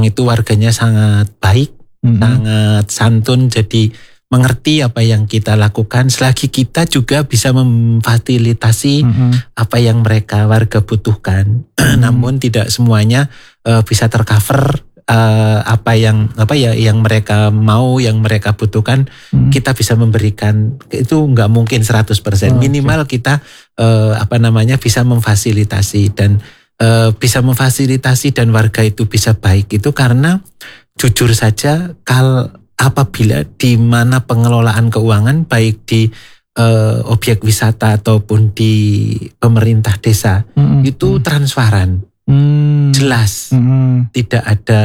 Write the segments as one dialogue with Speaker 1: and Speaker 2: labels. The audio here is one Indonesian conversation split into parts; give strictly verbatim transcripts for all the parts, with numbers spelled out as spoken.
Speaker 1: Serang itu warganya sangat baik, mm-hmm. sangat santun, jadi mengerti apa yang kita lakukan, selagi kita juga bisa memfasilitasi mm-hmm. apa yang mereka warga butuhkan. Mm-hmm. Namun tidak semuanya uh, bisa tercover uh, apa yang apa ya yang mereka mau, yang mereka butuhkan. Mm-hmm. Kita bisa memberikan, itu nggak mungkin seratus persen. Oh, minimal okay. kita uh, apa namanya bisa memfasilitasi dan uh, bisa memfasilitasi dan warga itu bisa baik itu karena jujur saja kalau apabila di mana pengelolaan keuangan baik di uh, objek wisata ataupun di pemerintah desa mm-hmm. itu transparan, mm-hmm. jelas, mm-hmm. tidak ada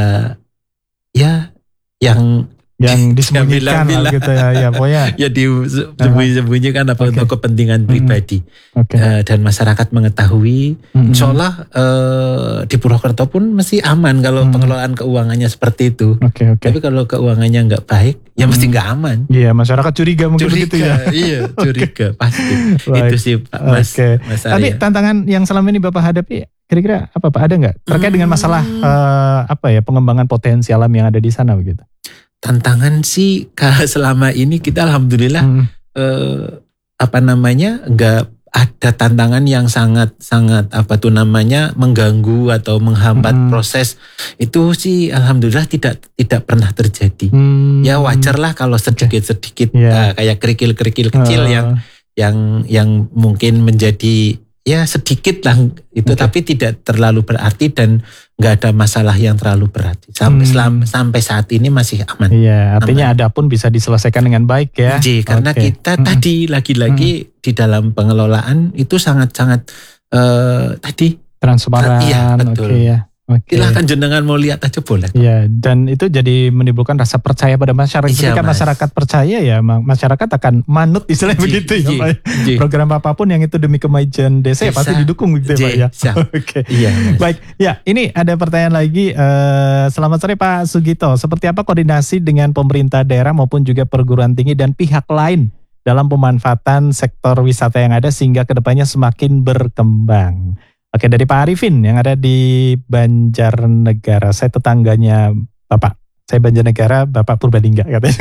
Speaker 1: ya yang
Speaker 2: yang disembunyikan lah gitu ya, ya pokoknya
Speaker 1: ya disembunyi-sembunyikan apa okay. untuk kepentingan pribadi
Speaker 2: mm-hmm. okay.
Speaker 1: uh, dan masyarakat mengetahui. Mm-hmm. Insya Allah uh, di Purwokerto pun mesti aman kalau mm-hmm. pengelolaan keuangannya seperti itu. Okay, okay. Tapi kalau keuangannya nggak baik, ya mm-hmm. mesti nggak aman.
Speaker 2: Iya, masyarakat curiga mungkin
Speaker 1: curiga,
Speaker 2: begitu ya.
Speaker 1: Iya, curiga okay. pasti.
Speaker 2: Baik.
Speaker 1: Itu sih Pak Mas.
Speaker 2: Okay. Mas Tapi tantangan yang selama ini Bapak hadapi kira-kira apa Pak? Ada nggak terkait hmm. dengan masalah uh, apa ya pengembangan potensi alam yang ada di sana begitu?
Speaker 1: Tantangan sih selama ini kita alhamdulillah hmm. eh, apa namanya nggak ada tantangan yang sangat sangat apa tuh namanya mengganggu atau menghambat hmm. proses itu sih alhamdulillah tidak tidak pernah terjadi. Hmm. Ya wajar lah kalau sedikit sedikit okay. yeah. uh, kayak kerikil-kerikil kecil uh. yang yang yang mungkin menjadi ya sedikit lah itu okay. tapi tidak terlalu berarti dan nggak ada masalah yang terlalu berarti sampai hmm. selam, sampai saat ini masih aman.
Speaker 2: Iya, artinya aman. Ada pun bisa diselesaikan dengan baik ya.
Speaker 1: Jadi karena okay. kita hmm. tadi lagi-lagi hmm. di dalam pengelolaan itu sangat-sangat uh, tadi
Speaker 2: transparan.
Speaker 1: Iya betul.
Speaker 2: Okay, ya. Okay.
Speaker 1: Silahkan jenengan mau lihat aja boleh.
Speaker 2: Iya, dan itu jadi menimbulkan rasa percaya pada masyarakat.
Speaker 1: Iya,
Speaker 2: Ketika
Speaker 1: mas.
Speaker 2: masyarakat percaya ya masyarakat akan manut istilahnya begitu ya Pak. Ji. Program apapun yang itu demi kemajuan desa ya pasti didukung gitu ya Pak ya. Oke. Okay.
Speaker 1: Iya. Mas.
Speaker 2: Baik, ya ini ada pertanyaan lagi. Uh, selamat sore Pak Sugito. Seperti apa koordinasi dengan pemerintah daerah maupun juga perguruan tinggi dan pihak lain dalam pemanfaatan sektor wisata yang ada sehingga kedepannya semakin berkembang? Oke, dari Pak Arifin yang ada di Banjarnegara. Saya tetangganya Bapak. Saya Banjarnegara, Bapak Purbalingga katanya.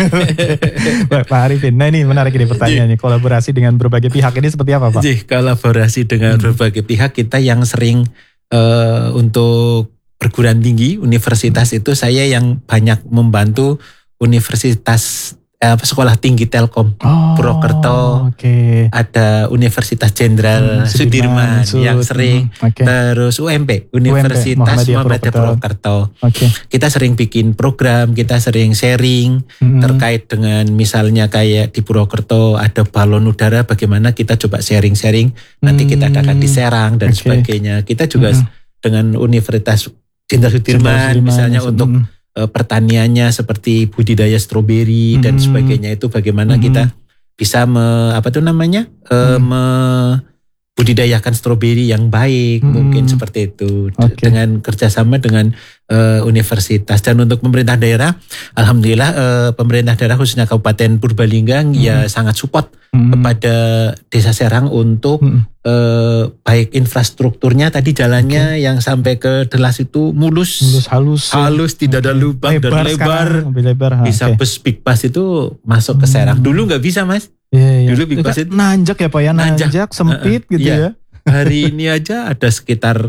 Speaker 2: Pak Arifin. Nah ini menarik ini pertanyaannya. Kolaborasi dengan berbagai pihak ini seperti apa Pak?
Speaker 1: Jadi kolaborasi dengan hmm. berbagai pihak kita yang sering uh, untuk perguruan tinggi, universitas itu saya yang banyak membantu universitas Eh, sekolah tinggi Telkom
Speaker 2: oh,
Speaker 1: Purwokerto,
Speaker 2: okay.
Speaker 1: ada Universitas Jenderal hmm, Sudirman, Sudirman yang sering, okay. terus U M P Universitas U M P, Muhammadiyah Purwokerto. Okay. Kita sering bikin program, kita sering sharing hmm. terkait dengan misalnya kayak di Purwokerto ada balon udara, bagaimana kita coba sharing-sharing, nanti kita adakan di Serang dan okay. sebagainya. Kita juga hmm. dengan Universitas Jenderal Sudirman, Sudirman misalnya hmm. untuk pertaniannya seperti budidaya stroberi hmm. dan sebagainya itu bagaimana hmm. kita bisa me, apa tuh namanya hmm. me, budidayakan stroberi yang baik hmm. mungkin seperti itu okay. dengan kerjasama dengan uh, universitas. Dan untuk pemerintah daerah alhamdulillah uh, pemerintah daerah khususnya Kabupaten Purbalingga hmm. ya sangat support hmm. kepada Desa Serang untuk hmm. uh, baik infrastrukturnya tadi jalannya okay. yang sampai ke Delas itu mulus
Speaker 2: mulus halus
Speaker 1: halus tidak okay. ada lubang
Speaker 2: lebar
Speaker 1: dan lebar,
Speaker 2: lebar
Speaker 1: bisa okay. bus big bus itu masuk ke Serang. Dulu nggak bisa Mas.
Speaker 2: Iya, iya.
Speaker 1: Dulu Big Bus itu
Speaker 2: nanjak ya Pak ya, nanjak, nanjak sempit uh, uh, gitu iya. ya.
Speaker 1: Hari ini aja ada sekitar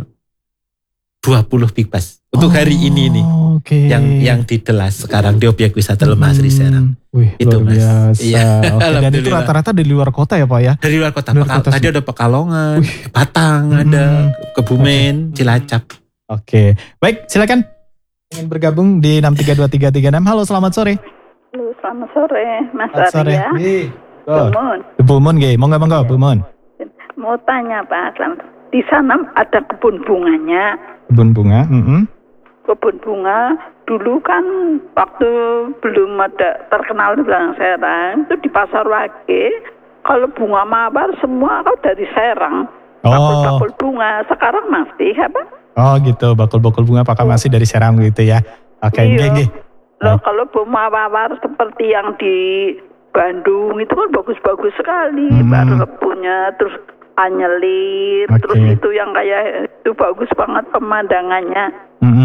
Speaker 1: dua puluh Big Bus untuk oh, hari ini nih.
Speaker 2: Okay.
Speaker 1: Yang yang di Delas sekarang di objek wisata Lemah Asri Serang.
Speaker 2: Wih,
Speaker 1: itu Mas.
Speaker 2: Iya. Okay. Dan itu rata-rata dari luar kota ya Pak ya?
Speaker 1: Dari luar kota. Luar kota tadi ada Pekalongan, Wih. Batang, hmm. ada Kebumen, okay. Cilacap.
Speaker 2: Oke. Okay. Baik, silakan ingin bergabung di enam tiga dua tiga tiga enam. Halo, selamat sore.
Speaker 3: Halo, selamat sore Mas
Speaker 2: Arya. Sore.
Speaker 3: Bu Mun.
Speaker 2: Bu Mun nggih, monggo monggo Bu Mun.
Speaker 3: Mau tanya Pak, di sana ada kebun bunganya.
Speaker 2: Kebun bunga, mm-hmm.
Speaker 3: Kebun bunga dulu kan waktu belum ada terkenal di belakang Serang itu di Pasar Wage. Kalau bunga mawar semua kau dari Serang.
Speaker 2: Oh.
Speaker 3: Bakul-bakul bunga sekarang masih apa?
Speaker 2: Oh gitu, bakul-bakul bunga apakah masih dari Serang gitu ya? Oke, okay, nggih nggih.
Speaker 3: Loh, kalau bunga mawar seperti yang di Bandung itu kan bagus-bagus sekali, hmm. baru punya terus anyelir, okay. terus itu yang kayak itu bagus banget pemandangannya.
Speaker 2: Hmm.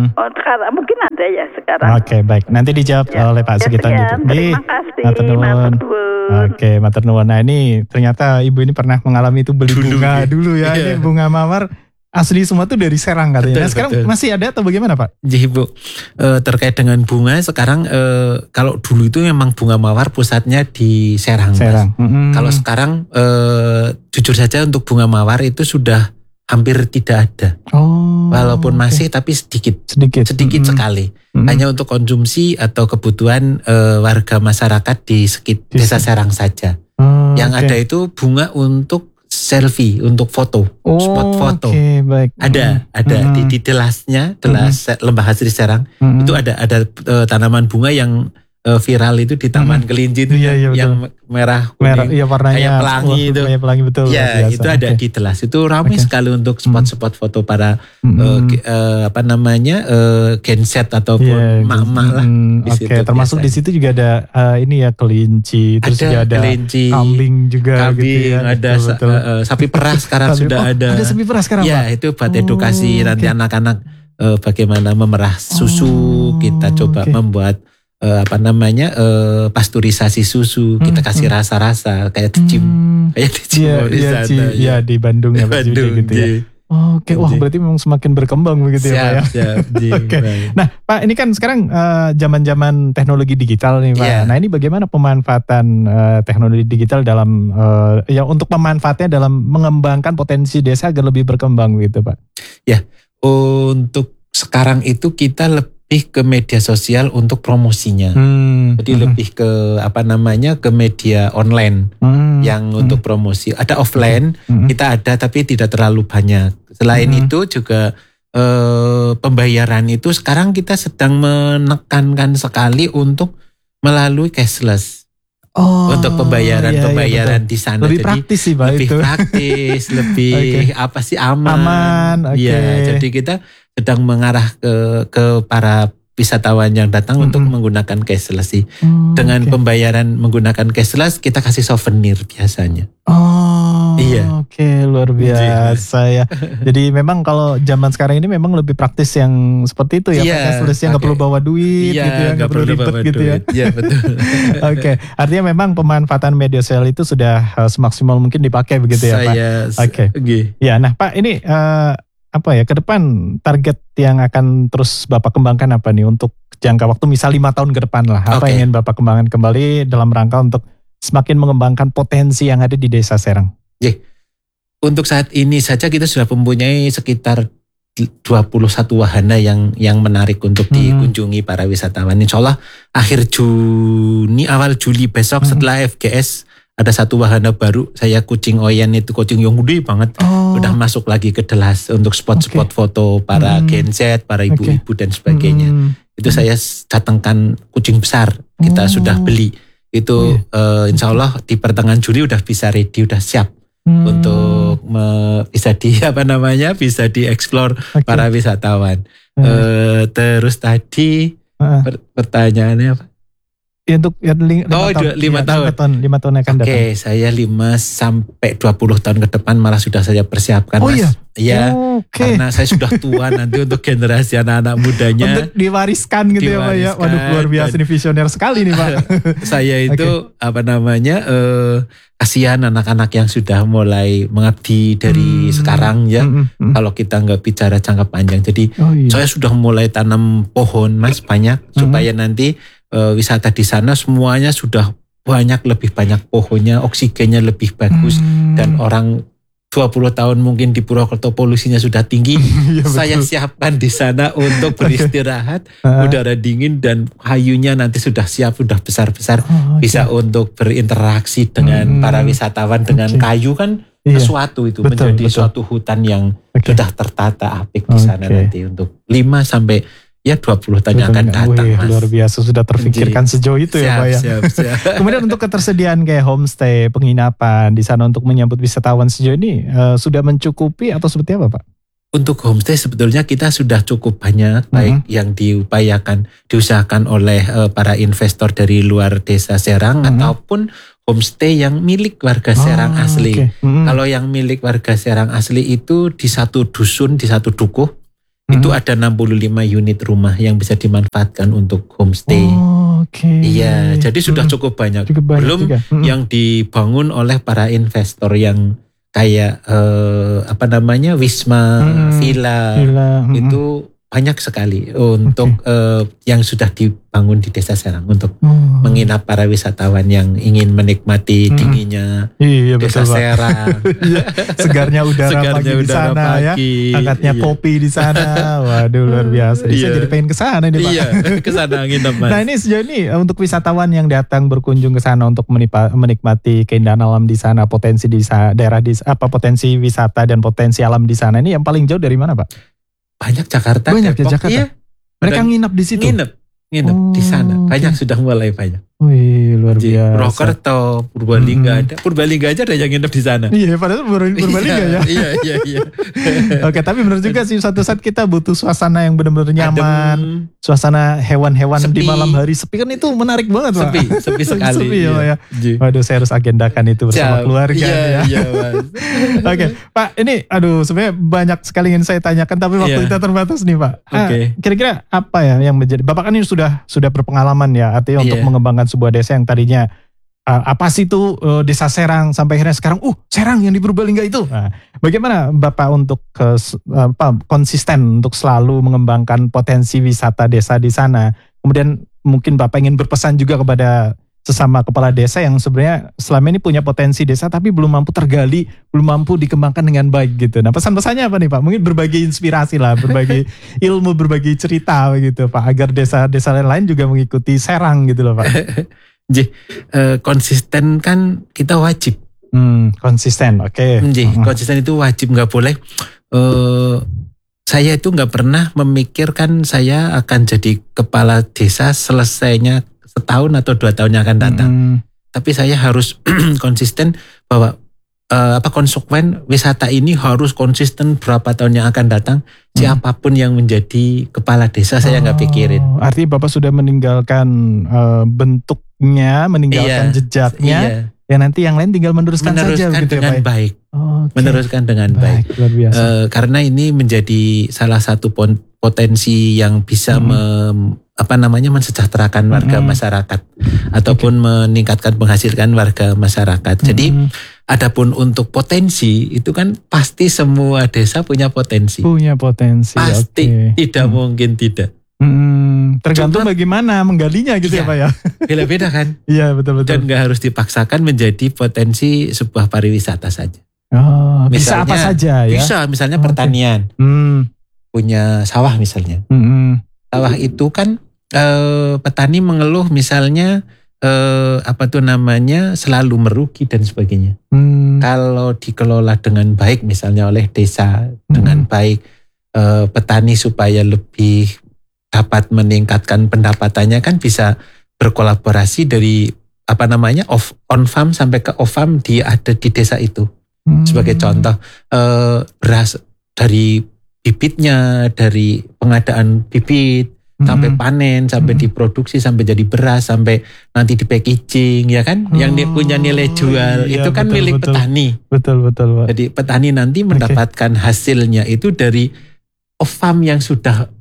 Speaker 3: Oh, sekarang mungkin ada ya sekarang.
Speaker 2: Oke, okay, baik. Nanti dijawab ya. oleh Pak Sugito.
Speaker 3: Ya, terima kasih.
Speaker 2: Matur nuwun. Oke, matur nuwun. Nah, ini ternyata Ibu ini pernah mengalami itu beli dulu, bunga ya. dulu ya. Iya. Ini bunga mawar asli semua tuh dari Serang katanya. Betul, nah, sekarang betul. masih ada atau bagaimana, Pak?
Speaker 1: Jadi Bu, e, terkait dengan bunga sekarang e, kalau dulu itu memang bunga mawar pusatnya di Serang.
Speaker 2: Serang. Mm-hmm.
Speaker 1: Kalau sekarang e, jujur saja untuk bunga mawar itu sudah hampir tidak ada.
Speaker 2: Oh,
Speaker 1: walaupun okay. masih tapi sedikit.
Speaker 2: Sedikit.
Speaker 1: Sedikit mm-hmm. sekali. Mm-hmm. Hanya untuk konsumsi atau kebutuhan e, warga masyarakat di sekitar Desa Serang saja. Oh, Yang okay. ada itu bunga untuk selfie, untuk foto,
Speaker 2: oh,
Speaker 1: spot foto.
Speaker 2: Okay, baik.
Speaker 1: Ada, mm-hmm. ada di, di delasnya, delas mm-hmm. Lembah Asri Serang, mm-hmm. itu ada ada uh, tanaman bunga yang uh, viral itu di Taman mm-hmm. Kelinci itu
Speaker 2: iya, iya,
Speaker 1: yang
Speaker 2: betul.
Speaker 1: merah, kuning,
Speaker 2: merah, iya, warnanya
Speaker 1: kayak pelangi
Speaker 2: oh,
Speaker 1: itu.
Speaker 2: Kayak pelangi betul.
Speaker 1: Ya,
Speaker 2: biasa.
Speaker 1: itu ada okay. di delas. Itu ramai okay. sekali untuk spot-spot foto para mm-hmm. uh, uh, apa namanya uh, genset ataupun yeah, mak-mak lah.
Speaker 2: Mm, Oke, okay. termasuk biasanya. Di situ juga ada uh, ini ya kelinci, terus
Speaker 1: ada
Speaker 2: juga ada
Speaker 1: kelinci,
Speaker 2: kambing juga,
Speaker 1: kambing,
Speaker 2: gitu ya.
Speaker 1: ada betul, betul. Uh, sapi perah sekarang
Speaker 2: sapi,
Speaker 1: sudah
Speaker 2: oh,
Speaker 1: ada.
Speaker 2: Ada sapi perah sekarang.
Speaker 1: Ya,
Speaker 2: Pak?
Speaker 1: itu buat edukasi oh, nanti okay. anak-anak uh, bagaimana memerah susu. Oh, kita coba okay. membuat Uh, apa namanya uh, pasturisasi susu, hmm, kita kasih hmm. rasa-rasa kayak dicim, hmm. kayak dicim
Speaker 2: yeah,
Speaker 1: di
Speaker 2: yeah,
Speaker 1: sana.
Speaker 2: Iya ya, di Bandung ya,
Speaker 1: Bandung,
Speaker 2: gitu ya. Oh, Oke, okay. Wah berarti memang semakin berkembang begitu
Speaker 1: siap,
Speaker 2: ya Pak ya.
Speaker 1: Siap,
Speaker 2: Oke. Okay. Nah Pak, ini kan sekarang uh, zaman-zaman teknologi digital nih Pak. Yeah. Nah ini bagaimana pemanfaatan uh, teknologi digital dalam uh, ya untuk pemanfaatnya dalam mengembangkan potensi desa agar lebih berkembang gitu Pak?
Speaker 1: Ya, untuk sekarang itu kita lebih lebih ke media sosial untuk promosinya. Hmm. Jadi hmm. lebih ke apa namanya ke media online hmm. yang hmm. untuk promosi. Ada offline, hmm. kita ada tapi tidak terlalu banyak. Selain hmm. itu juga eh, pembayaran itu sekarang kita sedang menekankan sekali untuk melalui cashless.
Speaker 2: Oh,
Speaker 1: untuk pembayaran-pembayaran
Speaker 2: iya, iya,
Speaker 1: di sana.
Speaker 2: Lebih
Speaker 1: jadi
Speaker 2: praktis sih Pak
Speaker 1: lebih
Speaker 2: itu.
Speaker 1: praktis, lebih okay. apa sih aman.
Speaker 2: Aman, oke. Okay.
Speaker 1: Ya, jadi kita sedang mengarah ke ke para wisatawan yang datang mm-hmm. untuk menggunakan cashless sih. Oh, dengan okay. pembayaran menggunakan cashless kita kasih souvenir biasanya.
Speaker 2: Oh,
Speaker 1: iya.
Speaker 2: Oke, okay, luar biasa ya. Jadi memang kalau zaman sekarang ini memang lebih praktis yang seperti itu ya,
Speaker 1: yeah,
Speaker 2: cashless yang nggak okay. perlu bawa duit
Speaker 1: yeah,
Speaker 2: gitu ya, nggak perlu ribet gitu
Speaker 1: duit.
Speaker 2: ya.
Speaker 1: Iya betul.
Speaker 2: Oke, okay. Artinya memang pemanfaatan media sosial itu sudah uh, semaksimal mungkin dipakai begitu ya Pak. Oke. Okay. Okay. Ya, nah Pak ini. Uh, apa ya ke depan target yang akan terus Bapak kembangkan apa nih untuk jangka waktu misal lima tahun ke depan lah apa okay. yang ingin Bapak kembangkan kembali dalam rangka untuk semakin mengembangkan potensi yang ada di Desa Serang?
Speaker 1: Yeah. Untuk saat ini saja kita sudah mempunyai sekitar dua puluh satu wahana yang yang menarik untuk hmm. dikunjungi para wisatawan. Insya Allah akhir Juni awal Juli besok hmm. setelah F G S ada satu wahana baru, saya kucing Oyen itu kucing yang gede banget, oh. udah masuk lagi ke delas untuk spot-spot okay. foto para hmm. genset, para ibu-ibu okay. dan sebagainya. Hmm. Itu saya datangkan kucing besar, kita oh. sudah beli. Itu yeah. uh, insya Allah di pertengahan Juli udah bisa ready, udah siap hmm. untuk me, bisa di apa namanya, bisa dieksplor okay. para wisatawan. Hmm. Uh, terus tadi uh. per, pertanyaannya apa?
Speaker 2: Ya, untuk ya, lima
Speaker 1: oh, tahun, lima, ya, tahun. lima tahun.
Speaker 2: lima tahun akan
Speaker 1: Oke,
Speaker 2: datang.
Speaker 1: Oke, saya lima sampai dua puluh tahun ke depan malah sudah saya persiapkan.
Speaker 2: Oh
Speaker 1: Mas.
Speaker 2: iya?
Speaker 1: Iya,
Speaker 2: oh, okay.
Speaker 1: karena saya sudah tua nanti untuk generasi anak-anak mudanya.
Speaker 2: Untuk diwariskan gitu diwariskan, ya Pak ya. Waduh luar biasa nih, visioner sekali nih Pak.
Speaker 1: Saya itu okay. apa namanya, eh, kasihan anak-anak yang sudah mulai mengabdi dari hmm. sekarang ya. Hmm, hmm. Kalau kita nggak bicara jangka panjang. Jadi oh, iya. saya sudah mulai tanam pohon Mas banyak. Hmm. Supaya nanti Uh, wisata di sana semuanya sudah banyak, lebih banyak pohonnya, oksigennya lebih bagus hmm. dan orang dua puluh tahun mungkin di Purwokerto polusinya sudah tinggi. Ya, saya siapkan di sana untuk beristirahat, okay. udara dingin dan hayunya nanti sudah siap, sudah besar-besar, oh, okay. bisa untuk berinteraksi dengan hmm. para wisatawan dengan okay. kayu kan iya. sesuatu itu betul, menjadi betul. suatu hutan yang okay. sudah tertata apik di sana okay. nanti untuk lima sampai ya dua puluh tahun yang akan datang
Speaker 2: Wih,
Speaker 1: Mas.
Speaker 2: Luar biasa sudah terfikirkan Jadi, sejauh itu siap, ya Pak ya.
Speaker 1: Siap, siap.
Speaker 2: Kemudian untuk ketersediaan kayak homestay, penginapan di sana untuk menyambut wisatawan sejauh ini uh, sudah mencukupi atau seperti apa Pak?
Speaker 1: Untuk homestay sebetulnya kita sudah cukup banyak, mm-hmm. baik yang diupayakan, diusahakan oleh uh, para investor dari luar Desa Serang mm-hmm. ataupun homestay yang milik warga Serang oh, asli. Okay. Mm-hmm. Kalau yang milik warga Serang asli itu di satu dusun, di satu dukuh. hmm. itu ada enam puluh lima unit rumah yang bisa dimanfaatkan untuk homestay.
Speaker 2: Oh, oke. Okay.
Speaker 1: Iya, jadi sudah hmm. cukup banyak. Cukup banyak Belum hmm. yang dibangun oleh para investor yang kayak eh, apa namanya Wisma, hmm. villa, villa. Hmm. itu banyak sekali untuk okay. uh, yang sudah dibangun di Desa Serang untuk oh. menginap para wisatawan yang ingin menikmati hmm. dinginnya
Speaker 2: iya,
Speaker 1: Desa betul, Serang.
Speaker 2: Segarnya udara Segarnya pagi udara di sana pagi, ya, hangatnya iya. kopi di sana. Waduh luar biasa. Iya. Saya jadi pengen ke sana nih Pak.
Speaker 1: Iya, ke sana nginep Mas.
Speaker 2: Nah ini sejauh ini untuk wisatawan yang datang berkunjung ke sana untuk menikmati keindahan alam di sana, potensi di sana, daerah di apa potensi wisata dan potensi alam di sana ini yang paling jauh dari mana Pak?
Speaker 1: Banyak Jakarta,
Speaker 2: banyak ya Jakarta. Iya. Mereka nginep di situ.
Speaker 1: Nginep, nginep oh, di sana. Banyak okay. sudah mulai banyak.
Speaker 2: Wih, luar biasa.
Speaker 1: Purwokerto, Purbalingga hmm. ada. Purbalingga aja ada yang nginep di sana.
Speaker 2: Iya, padahal Purbalingga ya.
Speaker 1: Iya, iya, iya.
Speaker 2: Oke, tapi benar juga sih suatu saat kita butuh suasana yang benar-benar nyaman. Adem. Suasana hewan-hewan sepi. Di malam hari sepi kan itu menarik banget, Pak.
Speaker 1: Sepi, sepi sekali.
Speaker 2: Sepi ya, Pak ya. Waduh, saya harus agendakan itu bersama Jam. keluarga
Speaker 1: iya,
Speaker 2: ya.
Speaker 1: Iya, Mas.
Speaker 2: Oke, Pak, ini aduh sebenarnya banyak sekali yang saya tanyakan tapi waktu yeah. kita terbatas nih, Pak. Oke. Okay. Ah, kira-kira apa ya yang menjadi Bapak kan ini sudah sudah berpengalaman ya, artinya yeah. untuk mengembangkan sebuah desa yang tadinya uh, apa sih itu uh, Desa Serang sampai akhirnya sekarang uh Serang yang di Purbalingga itu. Nah, bagaimana Bapak untuk uh, apa konsisten untuk selalu mengembangkan potensi wisata desa di sana? Kemudian mungkin Bapak ingin berpesan juga kepada sesama kepala desa yang sebenarnya selama ini punya potensi desa tapi belum mampu tergali, belum mampu dikembangkan dengan baik gitu. Nah, pesan-pesannya apa nih Pak? Mungkin berbagi inspirasi lah, berbagi ilmu, berbagi cerita gitu Pak, agar desa-desa lain juga mengikuti Serang gitu loh Pak.
Speaker 1: Jadi uh, konsisten kan kita wajib.
Speaker 2: Hmm, konsisten, oke. Okay.
Speaker 1: Jadi uh-huh. konsisten itu wajib, nggak boleh. Uh, saya itu nggak pernah memikirkan saya akan jadi kepala desa selesainya setahun atau dua tahun yang akan datang. Hmm. Tapi saya harus konsisten bahwa uh, apa konsekuen wisata ini harus konsisten berapa tahun yang akan datang. Hmm. Siapapun yang menjadi kepala desa saya nggak oh, pikirin.
Speaker 2: Artinya Bapak sudah meninggalkan uh, bentuknya, meninggalkan iya, jejaknya. Iya. Ya nanti yang lain tinggal meneruskan,
Speaker 1: meneruskan
Speaker 2: saja
Speaker 1: dengan
Speaker 2: gitu ya,
Speaker 1: baik.
Speaker 2: Oh, okay.
Speaker 1: Meneruskan dengan baik. baik.
Speaker 2: Luar biasa.
Speaker 1: Uh, karena ini menjadi salah satu potensi yang bisa hmm. mem, apa namanya mensejahterakan warga hmm. masyarakat ataupun okay. meningkatkan penghasilan warga masyarakat. Hmm. Jadi adapun untuk potensi itu kan pasti semua desa punya potensi.
Speaker 2: Punya potensi.
Speaker 1: Pasti okay. tidak hmm. mungkin tidak.
Speaker 2: Hmm, tergantung Cuma, bagaimana menggalinya gitu iya, ya Pak ya.
Speaker 1: Beda-beda kan.
Speaker 2: Iya betul-betul.
Speaker 1: Dan gak harus dipaksakan menjadi potensi sebuah pariwisata saja.
Speaker 2: Oh, misalnya, bisa apa saja ya?
Speaker 1: Bisa misalnya oh, pertanian. Okay.
Speaker 2: Hmm.
Speaker 1: Punya sawah misalnya.
Speaker 2: Hmm.
Speaker 1: Sawah itu kan eh, petani mengeluh misalnya eh, apa tuh namanya selalu merugi dan sebagainya.
Speaker 2: Hmm.
Speaker 1: Kalau dikelola dengan baik misalnya oleh desa hmm. dengan baik eh, petani supaya lebih dapat meningkatkan pendapatannya kan bisa berkolaborasi dari apa namanya off on farm sampai ke off farm di ada di desa itu. Hmm. Sebagai contoh eh, beras dari bibitnya, dari pengadaan bibit hmm. sampai panen, sampai hmm. diproduksi, sampai jadi beras, sampai nanti di packaging ya kan, oh, yang punya nilai jual iya, itu kan betul, milik
Speaker 2: betul.
Speaker 1: petani.
Speaker 2: Betul betul Pak.
Speaker 1: Jadi petani nanti mendapatkan okay. hasilnya itu dari off farm yang sudah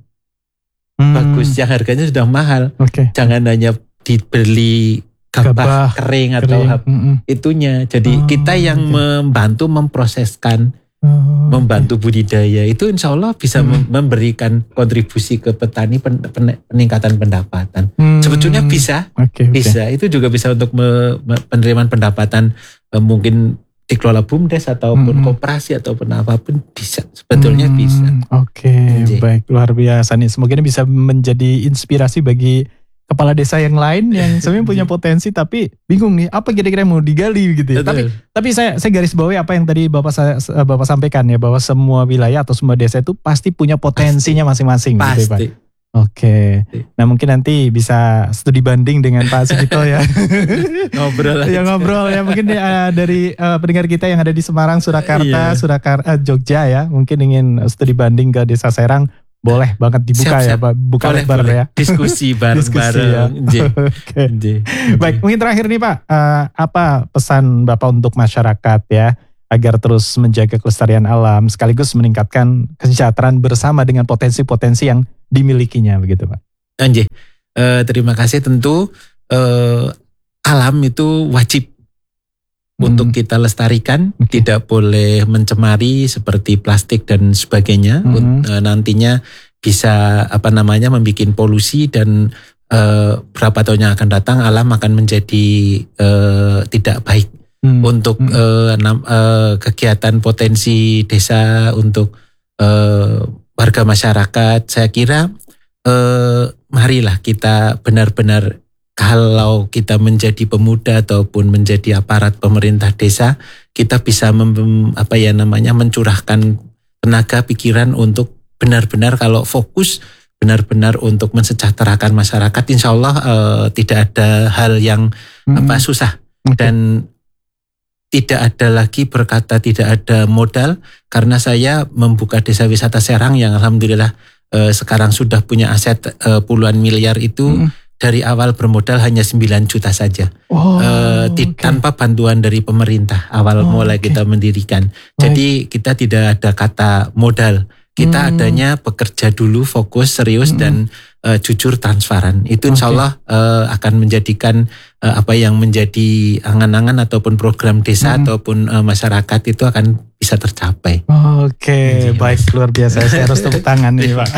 Speaker 1: Hmm. bagus, yang harganya sudah mahal.
Speaker 2: Okay.
Speaker 1: Jangan hanya dibeli gabah, gabah kering atau kering.
Speaker 2: Hmm.
Speaker 1: itunya. Jadi oh, kita yang okay. membantu memproseskan, oh, membantu okay. budidaya itu insya Allah bisa hmm. memberikan kontribusi ke petani pen, pen, peningkatan pendapatan. Hmm. Sebetulnya bisa,
Speaker 2: okay,
Speaker 1: bisa.
Speaker 2: Okay.
Speaker 1: Itu juga bisa untuk me, me, penerimaan pendapatan eh, mungkin dikelola BUMDes ataupun hmm. koperasi ataupun apapun bisa, sebetulnya hmm, bisa.
Speaker 2: Oke, okay, baik, luar biasa nih. Semoga ini bisa menjadi inspirasi bagi kepala desa yang lain yang sebenarnya punya potensi tapi bingung nih apa kira-kira mau digali gitu ya. Tapi tapi saya saya garis bawahi apa yang tadi Bapak saya, Bapak sampaikan ya, bahwa semua wilayah atau semua desa itu pasti punya potensinya masing-masing
Speaker 1: pasti.
Speaker 2: gitu ya, Pak. Oke, nah mungkin nanti bisa studi banding dengan Pak Sugito ya.
Speaker 1: Ngobrol
Speaker 2: ya ngobrol ya mungkin uh, dari uh, pendengar kita yang ada di Semarang, Surakarta, iya. Surakarta, uh, Jogja ya, mungkin ingin studi banding ke Desa Serang, boleh banget dibuka siap, siap. ya Pak, buka
Speaker 1: boleh,
Speaker 2: lebar
Speaker 1: boleh.
Speaker 2: ya.
Speaker 1: Diskusi bareng-bareng.
Speaker 2: Ya. Okay. Baik, mungkin terakhir nih Pak, uh, apa pesan Bapak untuk masyarakat ya? agar terus menjaga kelestarian alam sekaligus meningkatkan kesejahteraan bersama dengan potensi-potensi yang dimilikinya begitu Pak.
Speaker 1: Anjir, eh, terima kasih. Tentu eh, alam itu wajib hmm. untuk kita lestarikan, okay. tidak boleh mencemari seperti plastik dan sebagainya. Hmm. Eh, nantinya bisa apa namanya membuat polusi dan eh, berapa tahun yang akan datang alam akan menjadi eh, tidak baik. Hmm. Untuk hmm. Uh, uh, kegiatan potensi desa untuk uh, warga masyarakat, saya kira uh, marilah kita benar-benar kalau kita menjadi pemuda ataupun menjadi aparat pemerintah desa, kita bisa mem, apa ya namanya mencurahkan tenaga pikiran untuk benar-benar kalau fokus benar-benar untuk mensejahterakan masyarakat, insya Allah uh, tidak ada hal yang hmm. apa susah dan tidak ada lagi berkata tidak ada modal, karena saya membuka desa wisata Serang yang alhamdulillah eh, sekarang sudah punya aset eh, puluhan miliar itu hmm. dari awal bermodal hanya sembilan juta saja. Oh, eh, okay. Tanpa bantuan dari pemerintah awal oh, mulai okay. kita mendirikan. Jadi kita tidak ada kata modal. Kita hmm. adanya bekerja dulu, fokus, serius hmm. dan uh, jujur, transparan. Itu insya Allah okay. uh, akan menjadikan uh, apa yang menjadi angan-angan ataupun program desa hmm. ataupun uh, masyarakat itu akan bisa tercapai.
Speaker 2: Oke, okay. baik, luar biasa. Saya harus tepuk tangan nih Pak.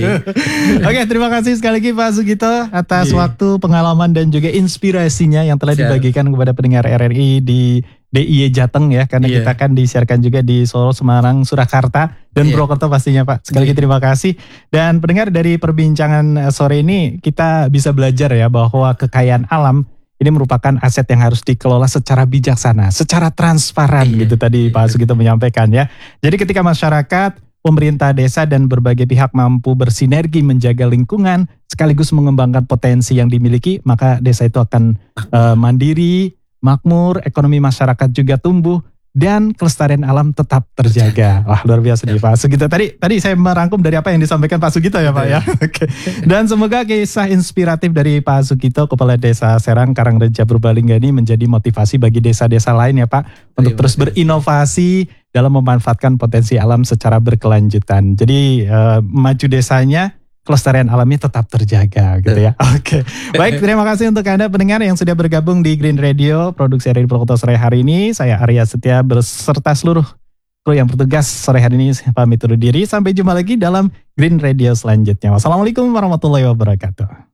Speaker 2: Oke, okay, terima kasih sekali lagi Pak Sugito atas yeah. waktu, pengalaman dan juga inspirasinya yang telah Siap. dibagikan kepada pendengar R R I di D I Y Jateng ya, karena yeah. kita kan disiarkan juga di Solo, Semarang, Surakarta, dan yeah. Purwokerto pastinya Pak. Sekali lagi yeah. terima kasih. Dan pendengar, dari perbincangan sore ini kita bisa belajar ya bahwa kekayaan alam ini merupakan aset yang harus dikelola secara bijaksana, secara transparan yeah. gitu tadi yeah. Pak Sugito menyampaikan ya. Jadi ketika masyarakat, pemerintah desa dan berbagai pihak mampu bersinergi menjaga lingkungan sekaligus mengembangkan potensi yang dimiliki, maka desa itu akan uh, mandiri, makmur, ekonomi masyarakat juga tumbuh, dan kelestarian alam tetap terjaga. Wah, luar biasa nih Pak Sugito. Tadi tadi saya merangkum dari apa yang disampaikan Pak Sugito ya Pak ya. Oke. Dan semoga kisah inspiratif dari Pak Sugito, Kepala Desa Serang Karangreja Purbalingga ini menjadi motivasi bagi desa-desa lain ya Pak, untuk terus berinovasi dalam memanfaatkan potensi alam secara berkelanjutan. Jadi eh, maju desanya, kelestarian alamnya tetap terjaga gitu ya. Oke. Okay. Baik, terima kasih untuk Anda pendengar yang sudah bergabung di Green Radio, produksi R R I Purwokerto sore hari ini. Saya Arya Setia beserta seluruh kru yang bertugas sore hari ini pamit undur diri. Sampai jumpa lagi dalam Green Radio selanjutnya. Wassalamualaikum warahmatullahi wabarakatuh.